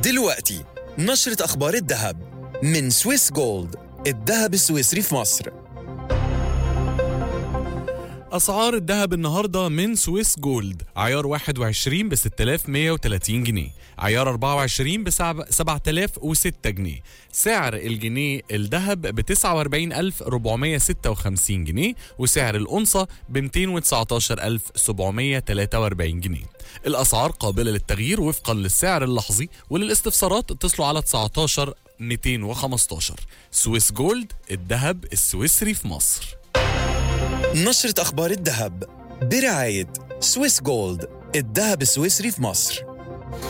دلوقتي نشرة أخبار الذهب من سويس جولد، الذهب السويسري في مصر. أسعار الذهب النهاردة من سويس جولد: عيار 21 ب 6130 جنيه، عيار 24 ب 7006 جنيه، سعر الجنيه الذهب ب 49456 جنيه، وسعر الأونصة ب 219743 جنيه. الأسعار قابلة للتغيير وفقا للسعر اللحظي، وللاستفسارات اتصلوا على 19 215. سويس جولد، الذهب السويسري في مصر. نشرة أخبار الذهب برعاية سويس جولد، الذهب السويسري في مصر.